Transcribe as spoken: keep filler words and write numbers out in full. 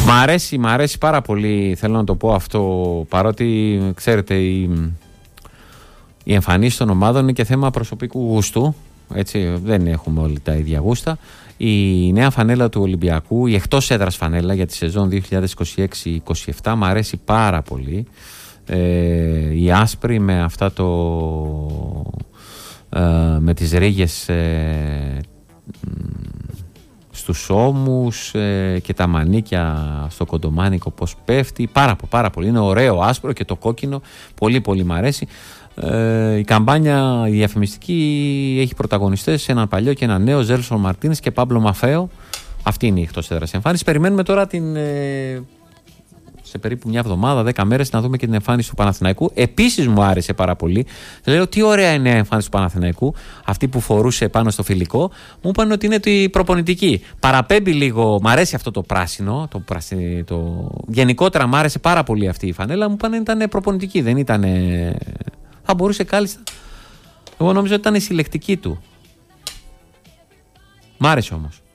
Μ' αρέσει, μ' αρέσει πάρα πολύ, θέλω να το πω αυτό, παρότι ξέρετε η, η εμφανίση των ομάδων είναι και θέμα προσωπικού γούστου, έτσι, δεν έχουμε όλοι τα ίδια γούστα. Η νέα φανέλα του Ολυμπιακού, η εκτός έδρας φανέλα για τη σεζόν δύο χιλιάδες είκοσι έξι είκοσι επτά μ' αρέσει πάρα πολύ. Ε, η άσπρη με αυτά το ε, με τις ρίγες ε, στους ώμους ε, και τα μανίκια στο κοντομάνικο πως πέφτει, πάρα, πάρα πολύ, είναι ωραίο άσπρο, και το κόκκινο πολύ πολύ μ' αρέσει. Ε, η καμπάνια η διαφημιστική έχει πρωταγωνιστές έναν παλιό και έναν νέο, Ζέλσον Μαρτίνες και Πάμπλο Μαφέο. Αυτή είναι η εκτός έδρας εμφάνιση. Περιμένουμε τώρα την, ε, σε περίπου μια εβδομάδα, δέκα μέρες, να δούμε και την εμφάνιση του Παναθηναϊκού. Επίσης μου άρεσε πάρα πολύ. Λέω τι ωραία είναι η εμφάνιση του Παναθηναϊκού, αυτή που φορούσε πάνω στο φιλικό. Μου είπαν ότι είναι η προπονητική. Παραπέμπει λίγο, μου αρέσει αυτό το πράσινο. Το πράσινο το... Γενικότερα μου άρεσε πάρα πολύ αυτή η φανέλα. Μου είπαν ότι ήταν προπονητική, δεν ήταν. Θα μπορούσε κάλλιστα. Εγώ νόμιζα ότι ήταν η συλλεκτική του. Μ' άρεσε όμως.